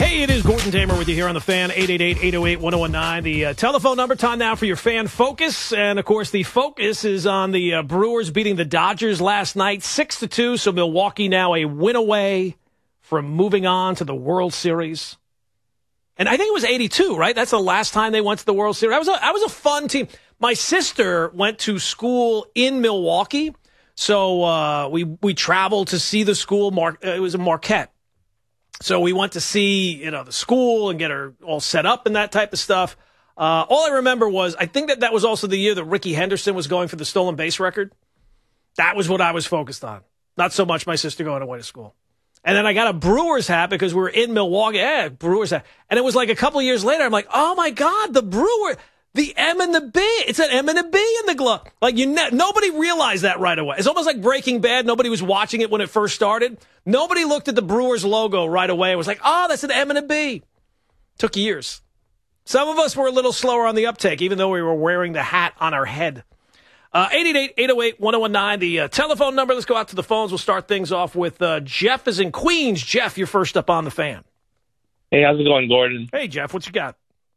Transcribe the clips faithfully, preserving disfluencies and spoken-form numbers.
Hey, it is Gordon Tamer with you here on the Fan, eight eight eight, eight oh eight, one oh one nine. The uh, telephone number, time now for your Fan Focus. And, of course, the focus is on the uh, Brewers beating the Dodgers last night, six to two. So Milwaukee now a win away from moving on to the World Series. And I think it was eighty-two, right? That's the last time they went to the World Series. That was a, that was a fun team. My sister went to school in Milwaukee. So uh, we, we traveled to see the school. Mar- it was in Marquette. So we went to see, you know, the school and get her all set up and that type of stuff. Uh, all I remember was, I think that that was also the year that Ricky Henderson was going for the stolen base record. That was what I was focused on. Not so much my sister going away to school. And then I got a Brewers hat because we were in Milwaukee. Yeah, Brewers hat. And it was like a couple of years later, I'm like, oh my God, the Brewer, the M and the B. It's an M and a B in the glove. Like, you, ne- nobody realized that right away. It's almost like Breaking Bad. Nobody was watching it when it first started. Nobody looked at the Brewers logo right away. It was like, oh, that's an M and a B. Took years. Some of us were a little slower on the uptake, even though we were wearing the hat on our head. Uh, eight eight eight, eight oh eight, one oh one nine, the uh, telephone number. Let's go out to the phones. We'll start things off with uh, Jeff is in Queens. Jeff, you're first up on the Fan. Hey, how's it going, Gordon? Hey, Jeff, what you got?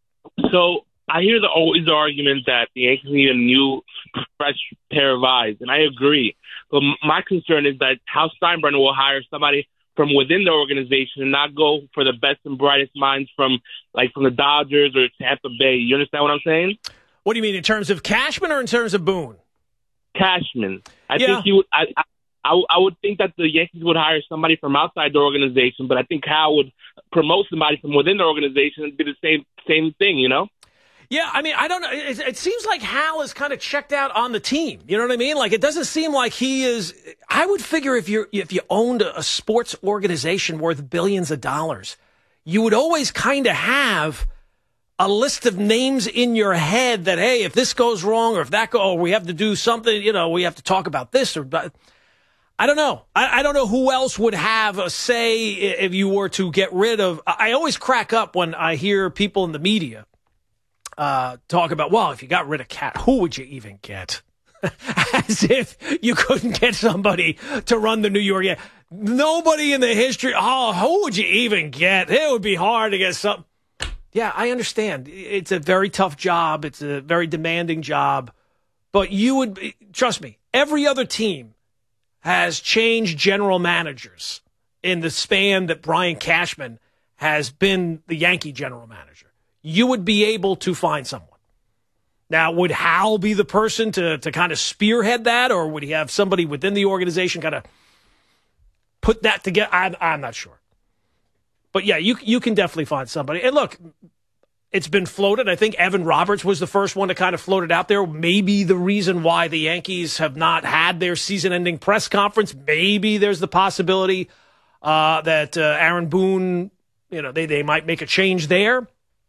So I hear the always the argument that the Yankees need a new, fresh pair of eyes, and I agree. But my concern is that Hal Steinbrenner will hire somebody from within the organization and not go for the best and brightest minds from, like, from the Dodgers or Tampa Bay. You understand what I'm saying? What do you mean, in terms of Cashman or in terms of Boone? Cashman. I yeah. think he would. I, I, I would think that the Yankees would hire somebody from outside the organization, but I think Hal would promote somebody from within the organization and do the same same thing. You know? Yeah, I mean, I don't know. It, it seems like Hal is kind of checked out on the team. You know what I mean? Like, it doesn't seem like he is. I would figure if you if you owned a, a sports organization worth billions of dollars, you would always kind of have a list of names in your head that, hey, if this goes wrong or if that go, or we have to do something, you know, we have to talk about this or I don't know. I, I don't know who else would have a say if you were to get rid of. I always crack up when I hear people in the media uh, talk about, well, if you got rid of Cat, who would you even get? As if you couldn't get somebody to run the New York Yankees. Nobody in the history. Oh, who would you even get? It would be hard to get something. Yeah, I understand. It's a very tough job. It's a very demanding job. But you would, trust me, every other team has changed general managers in the span that Brian Cashman has been the Yankee general manager. You would be able to find someone. Now, would Hal be the person to, to kind of spearhead that, or would he have somebody within the organization kind of put that together? I'm, I'm not sure. But, yeah, you you can definitely find somebody. And, look, it's been floated. I think Evan Roberts was the first one to kind of float it out there. Maybe the reason why the Yankees have not had their season-ending press conference, maybe there's the possibility uh, that uh, Aaron Boone, you know, they, they might make a change there.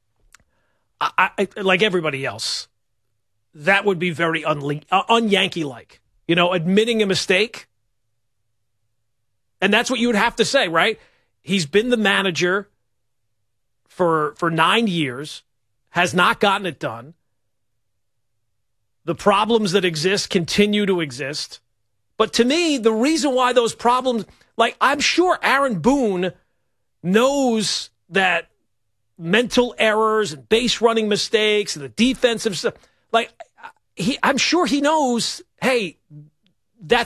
I, I, like everybody else, that would be very unle- uh, un-Yankee-like. You know, admitting a mistake. And that's what you would have to say, right? He's been the manager for for nine years, has not gotten it done. The problems that exist continue to exist. But to me, the reason why those problems, like, I'm sure Aaron Boone knows that mental errors and base running mistakes and the defensive stuff, like, he, I'm sure he knows, hey, that's